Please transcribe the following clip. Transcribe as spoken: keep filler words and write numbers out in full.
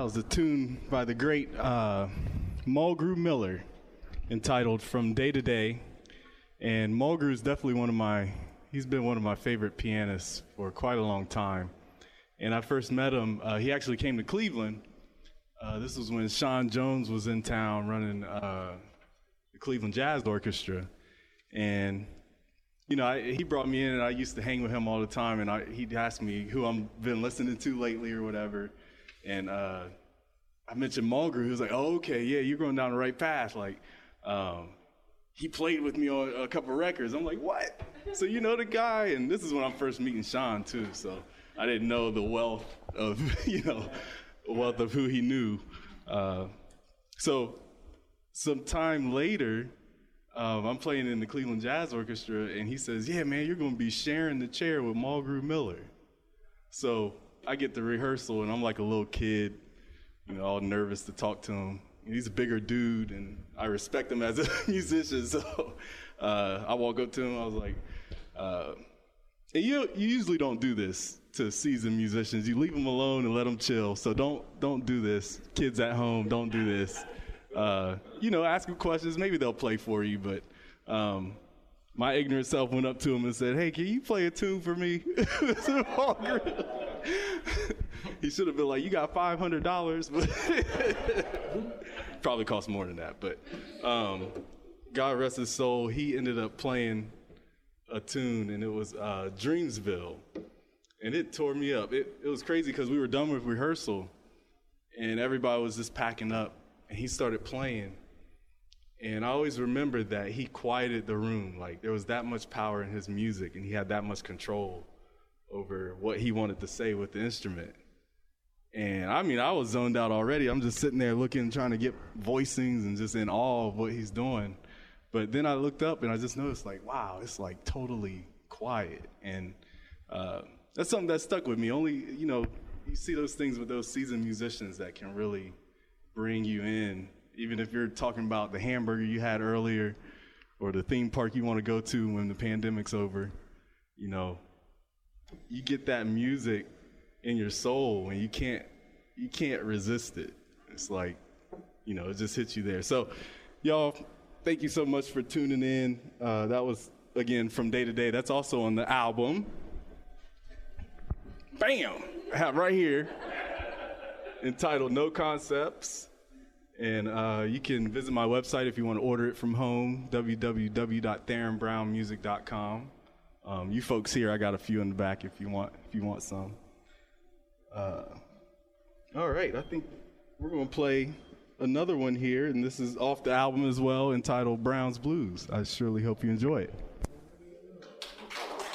That was a tune by the great uh, Mulgrew Miller entitled From Day to Day. And Mulgrew is definitely one of my, he's been one of my favorite pianists for quite a long time. And I first met him, uh, he actually came to Cleveland. Uh, this was when Sean Jones was in town running uh, the Cleveland Jazz Orchestra. And, you know, I, he brought me in and I used to hang with him all the time. And I, he'd ask me who I've been listening to lately or whatever. And uh, I mentioned Mulgrew. He was like, oh, okay, yeah, you're going down the right path. Like, um, he played with me on a couple records. I'm like, what? So you know the guy? And this is when I'm first meeting Sean, too. So I didn't know the wealth of, you know, wealth of who he knew. Uh, so some time later, um, I'm playing in the Cleveland Jazz Orchestra, and he says, yeah, man, you're going to be sharing the chair with Mulgrew Miller. So I get to rehearsal, and I'm like a little kid, you know, all nervous to talk to him. He's a bigger dude, and I respect him as a musician. So uh, I walk up to him. I was like, uh, and you you usually don't do this to seasoned musicians. You leave them alone and let them chill. So don't don't do this. Kids at home, don't do this. Uh, you know, ask them questions. Maybe they'll play for you. But um, my ignorant self went up to him and said, hey, can you play a tune for me? He should have been like, you got five hundred dollars, but probably cost more than that. But um, God rest his soul, he ended up playing a tune, and it was uh, Dreamsville, and it tore me up. It, it was crazy because we were done with rehearsal, and everybody was just packing up, and he started playing. And I always remembered that he quieted the room. Like, there was that much power in his music, and he had that much control over what he wanted to say with the instrument. And I mean, I was zoned out already. I'm just sitting there looking, trying to get voicings and just in awe of what he's doing. But then I looked up and I just noticed, like, wow, it's like totally quiet. And uh, that's something that stuck with me. Only, you know, you see those things with those seasoned musicians that can really bring you in, even if you're talking about the hamburger you had earlier or the theme park you want to go to when the pandemic's over. You know, you get that music in your soul and you can't you can't resist it. It's like, you know, it just hits you there. So y'all, thank you so much for tuning in. Uh, that was, again, From Day to Day. That's also on the album. Bam! I have right here, entitled No Concepts. And uh, you can visit my website if you want to order it from home, w w w dot theron brown music dot com. Um, you folks here, I got a few in the back if you want if you want some. Uh, all right, I think we're going to play another one here, and this is off the album as well, entitled Brown's Blues. I surely hope you enjoy it.